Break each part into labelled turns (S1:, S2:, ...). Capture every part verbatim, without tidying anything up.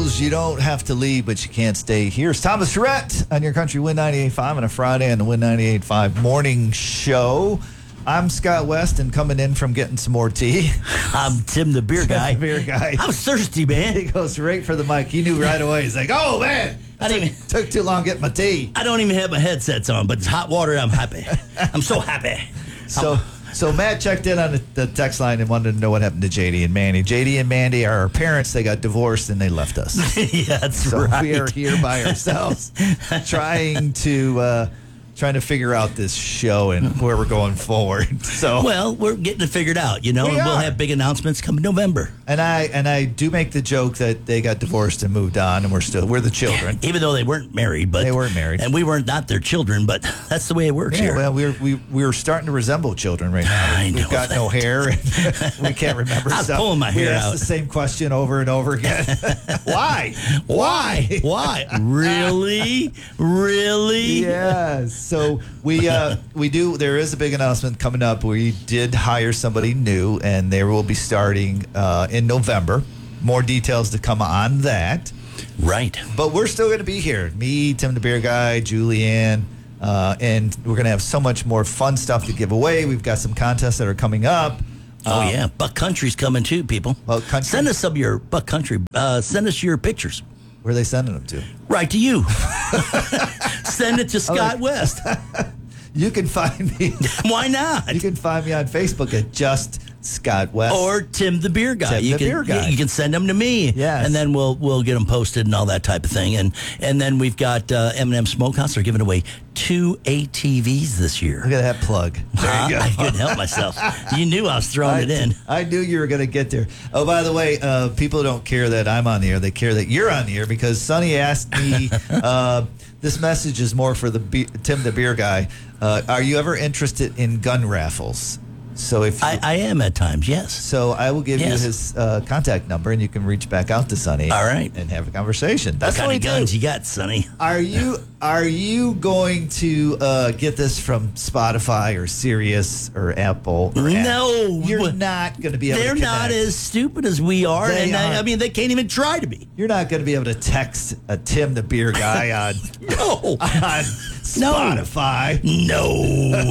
S1: rules. You don't have to leave, but you can't stay here. It's Thomas Rhett on your Country Win ninety-eight point five on a Friday on the Win ninety-eight point five morning show. I'm Scott West, and coming in from getting some more tea.
S2: I'm Tim, the beer guy.
S1: the beer guy.
S2: I was thirsty, man.
S1: He goes right for the mic. He knew right away. He's like, oh, man.
S2: I didn't even,
S1: took too long getting my tea.
S2: I don't even have my headsets on, but it's hot water. I'm happy. I'm so happy.
S1: So so Matt checked in on the, the text line and wanted to know what happened to J D and Mandy. J D and Mandy are our parents. They got divorced and they left us.
S2: Yeah, that's
S1: so
S2: right.
S1: we are here by ourselves trying to uh, trying to figure out this show and where we're going forward. So
S2: well, we're getting it figured out, you know,
S1: we
S2: and we'll
S1: are.
S2: have big announcements come November.
S1: And I and I do make the joke that they got divorced and moved on, and we're still we're the children.
S2: Even though they weren't married, but
S1: They weren't married.
S2: and we weren't not their children, but that's the way it works
S1: Yeah,
S2: here.
S1: well, we're we we're starting to resemble children right now.
S2: I
S1: We've
S2: know
S1: got no
S2: that.
S1: hair, and we can't remember
S2: I was
S1: stuff.
S2: pulling my
S1: we
S2: hair
S1: ask
S2: out.
S1: the same question over and over again. Why?
S2: Why? Why? Really? Really?
S1: Yes. So we uh, we do. There is a big announcement coming up. We did hire somebody new, and they will be starting uh, in November. More details to come on that.
S2: Right.
S1: But we're still going to be here. Me, Tim the Beer Guy, Julianne, uh, and we're going to have so much more fun stuff to give away. We've got some contests that are coming up.
S2: Oh,
S1: Um,
S2: yeah. Buck Country's coming too, people.
S1: Well, country-
S2: Send us some of your Buck Country. Uh, send us your pictures.
S1: Where are they sending them to?
S2: Right to you. Send it to Scott West.
S1: You can find me.
S2: Why not?
S1: You can find me on Facebook at Just Scott West.
S2: Or Tim the Beer Guy.
S1: Tim
S2: you
S1: the
S2: can,
S1: Beer Guy.
S2: You can send them to me.
S1: Yes.
S2: And then we'll we'll get them posted and all that type of thing. And and then we've got uh, M and M Smokehouse. They're giving away two A T Vs this year.
S1: Look at that plug. There you go.
S2: I couldn't help myself. You knew I was throwing
S1: I,
S2: it in.
S1: I knew you were going to get there. Oh, by the way, uh, people don't care that I'm on the air. They care that you're on the air because Sonny asked me, uh, this message is more for the be- Tim the Beer Guy. Uh, are you ever interested in gun raffles? So if you,
S2: I, I am at times, yes.
S1: so I will give
S2: Yes.
S1: you his uh, contact number, and you can reach back out to Sonny.
S2: All right.
S1: and have a conversation. That's
S2: What kind
S1: what
S2: of
S1: we
S2: guns
S1: do.
S2: you got, Sonny?
S1: Are you are you going to uh, get this from Spotify or Sirius or Apple? Or
S2: No.
S1: Apple? You're not going to be able
S2: They're
S1: to
S2: not
S1: connect.
S2: as stupid as we are.
S1: They
S2: and I, I
S1: aren't.
S2: mean, they can't even try to be.
S1: You're not going to be able to text a Tim the Beer Guy on,
S2: No.
S1: on
S2: No.
S1: Spotify.
S2: No,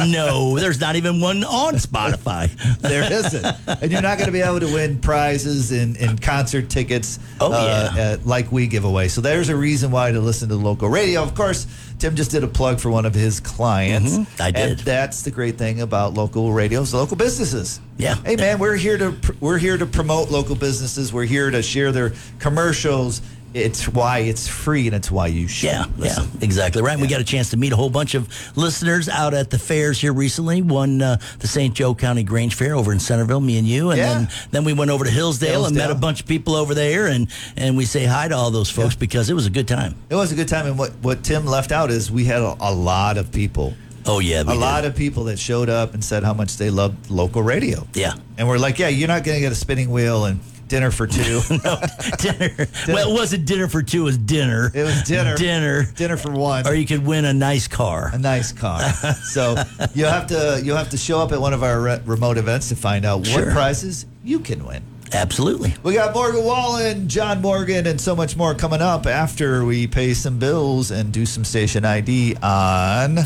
S2: no, there's not even one on Spotify.
S1: There isn't. And you're not going to be able to win prizes and, and concert tickets
S2: Oh,
S1: uh,
S2: yeah.
S1: uh, like we give away. So there's a reason why to listen to local radio. Of course, Tim just did a plug for one of his clients.
S2: Mhm, I did.
S1: And that's the great thing about local radios, local businesses.
S2: Yeah.
S1: Hey, man, we're here to pr- we're here to promote local businesses. We're here to share their commercials. It's why it's free, and it's why you should
S2: Yeah,
S1: listen.
S2: yeah, exactly right. We got a chance to meet a whole bunch of listeners out at the fairs here recently. One, uh, the Saint Joe County Grange Fair over in Centerville, me and you, and
S1: Yeah.
S2: then then we went over to Hillsdale, and met
S1: Hillsdale.
S2: a bunch of people over there, and and we say hi to all those folks because it was a good time.
S1: It was a good time, and what, what Tim left out is we had a, a lot of people.
S2: Oh yeah, we
S1: a
S2: did.
S1: lot of people that showed up and said how much they loved local radio.
S2: Yeah.
S1: And we're like, yeah, you're not going to get a spinning wheel and dinner for two.
S2: No, dinner. Well, it wasn't dinner for two; it was dinner.
S1: It was dinner.
S2: Dinner.
S1: Dinner for one.
S2: Or you could win a nice car.
S1: A nice car. So you'll have to you'll have to show up at one of our re- remote events to find out
S2: Sure.
S1: what prizes you can win.
S2: Absolutely.
S1: We got Morgan Wallen, John Morgan, and so much more coming up after we pay some bills and do some station I D on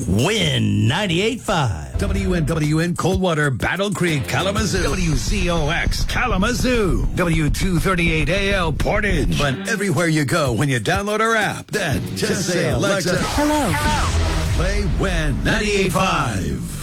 S2: Win ninety-eight point five.
S3: W N W N Coldwater, Battle Creek, Kalamazoo. W Z O X, Kalamazoo. W two thirty-eight A L, Portage. But everywhere you go when you download our app, then just, say, Alexa,
S4: Hello.
S3: play Win ninety-eight point five.